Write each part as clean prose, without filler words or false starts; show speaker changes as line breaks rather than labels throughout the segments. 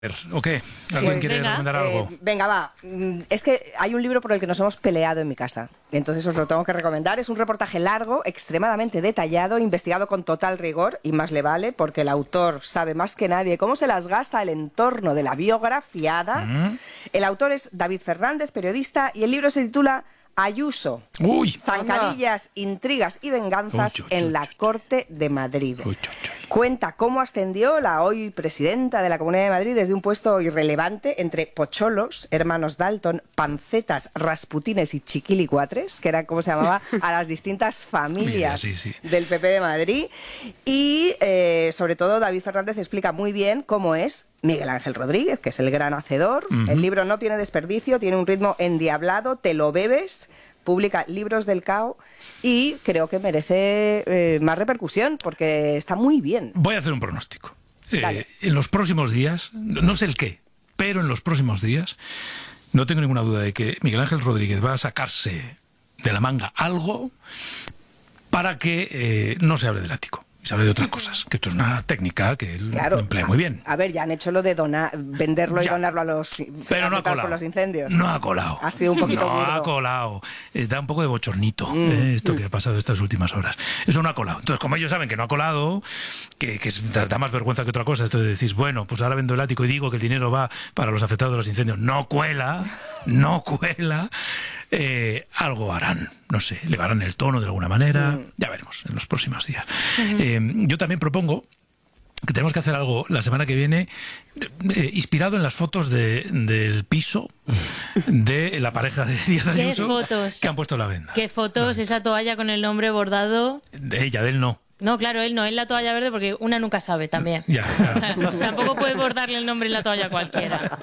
¿O qué? ¿Alguien quiere recomendar algo?
Venga, va. Es que hay un libro por el que nos hemos peleado en mi casa. Entonces os lo tengo que recomendar. Es un reportaje largo, extremadamente detallado, investigado con total rigor, y más le vale, porque el autor sabe más que nadie cómo se las gasta el entorno de la biografiada. El autor es David Fernández, periodista, y el libro se titula Ayuso, zancadillas, intrigas y venganzas en la Corte de Madrid. Cuenta cómo ascendió la hoy presidenta de la Comunidad de Madrid desde un puesto irrelevante entre pocholos, hermanos Dalton, pancetas, rasputines y chiquilicuatres, que era como se llamaba a las distintas familias del PP de Madrid. Y sobre todo David Fernández explica muy bien cómo es Miguel Ángel Rodríguez, que es el gran hacedor. El libro no tiene desperdicio, tiene un ritmo endiablado, te lo bebes. Publica Libros del Cao y creo que merece más repercusión porque está muy bien.
Voy a hacer un pronóstico. En los próximos días, no sé el qué, pero en los próximos días no tengo ninguna duda de que Miguel Ángel Rodríguez va a sacarse de la manga algo para que no se hable del ático. Y se habla de otras cosas, que esto es una técnica que él emplea muy bien.
A ver, ya han hecho lo de venderlo y donarlo a los
pero no ha colado,
por los incendios.
No ha colado.
Ha sido un poquito burdo.
Ha colado. Da un poco de bochornito esto que ha pasado estas últimas horas. Eso no ha colado. Entonces, como ellos saben que no ha colado, que da más vergüenza que otra cosa, esto de decir, bueno, pues ahora vendo el ático y digo que el dinero va para los afectados de los incendios. No cuela, no cuela. Algo harán. No sé, le harán el tono de alguna manera. Ya veremos en los próximos días. Yo también propongo que tenemos que hacer algo la semana que viene inspirado en las fotos del piso de la pareja de Díaz Ayuso que han puesto la venda.
¿Qué fotos? Esa toalla con el nombre bordado.
De ella, de él no.
No, claro, él no, él la toalla verde porque una nunca sabe también. Tampoco puedes bordarle el nombre en la toalla a cualquiera.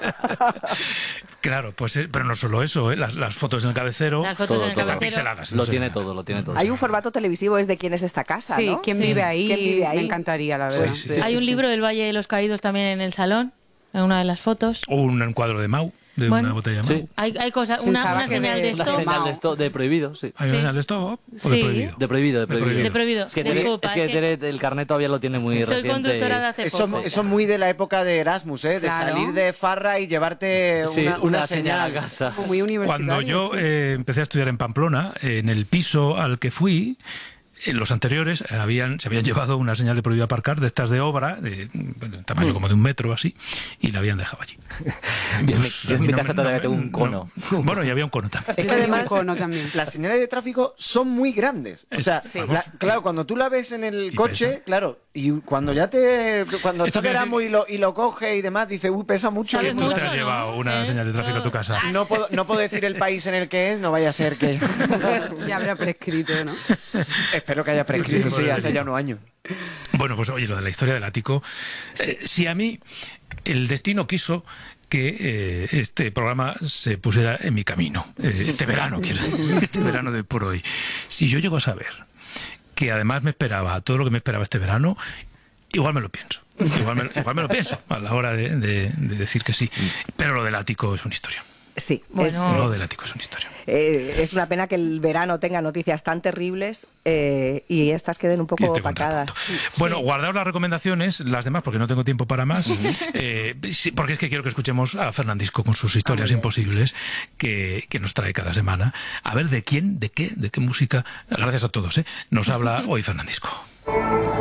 Claro, pues pero no solo eso, las fotos en el cabecero,
las fotos en el cabecero.
Pixeladas.
Lo tiene todo, lo tiene todo.
Hay un formato televisivo, es de quién es esta casa,
sí,
¿no?
¿quién vive ahí? Me encantaría, la verdad.
Pues,
hay un libro del Valle de los Caídos también en el salón, en una de las fotos.
Un cuadro de Mau. De una botella de Mau.
Hay cosas, una señal de stop.
Una señal de stop, de prohibido, sí.
¿Hay una señal de stop o de prohibido?
De prohibido, de prohibido.
De prohibido.
Es que el carnet todavía lo tiene muy reciente.
Soy conductora de hace poco.
Eso es muy de la época de Erasmus, de salir de farra y llevarte una señal
a casa.
Muy universitario.
Cuando yo empecé a estudiar en Pamplona, en el piso al que fui, en los anteriores se habían llevado una señal de prohibido aparcar de estas de obra, de tamaño como de 1 metro o así, y la habían dejado allí.
Yo en mi casa todavía tengo un cono.
Bueno, y había un cono también.
Es que además las señales de tráfico son muy grandes. O sea, claro, cuando tú la ves en el coche, claro, y cuando ya cuando está Erasmus y lo coge y demás, dice, pesa mucho.
Que tú te has llevado una señal de tráfico a tu casa.
No puedo decir el país en el que es, no vaya a ser que...
Ya habrá prescrito, ¿no?
Espero que haya prescrito, sí, hace ya unos años.
Bueno, pues oye, lo de la historia del ático. Si a mí el destino quiso que este programa se pusiera en mi camino, este verano, quiero decir, este verano de por hoy. Si yo llego a saber que además me esperaba todo lo que me esperaba este verano, igual me lo pienso. Igual me lo pienso a la hora de decir que sí. Pero lo del ático es una historia.
Sí,
lo del ático es una historia.
Es una pena que el verano tenga noticias tan terribles y estas queden un poco opacadas.
Bueno, guardaos las recomendaciones, las demás, porque no tengo tiempo para más, porque es que quiero que escuchemos a Fernandisco con sus historias imposibles que nos trae cada semana. A ver de quién, de qué música, gracias a todos, nos habla hoy Fernandisco.